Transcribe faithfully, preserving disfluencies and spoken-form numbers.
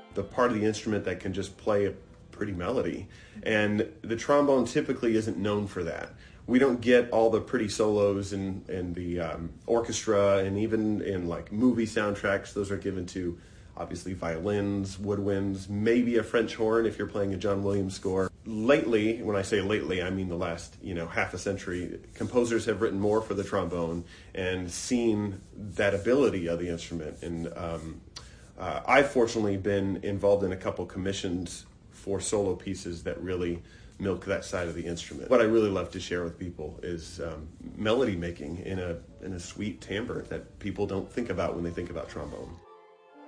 the part of the instrument that can just play a pretty melody. And the trombone typically isn't known for that. We don't get all the pretty solos in, in the um, orchestra, and even in like movie soundtracks, those are given to obviously violins, woodwinds, maybe a French horn if you're playing a John Williams score. Lately, when I say lately, I mean the last, you know, half a century, composers have written more for the trombone and seen that ability of the instrument. And um, uh, I've fortunately been involved in a couple commissions for solo pieces that really milk that side of the instrument. What I really love to share with people is um, melody making in a in a sweet timbre that people don't think about when they think about trombone.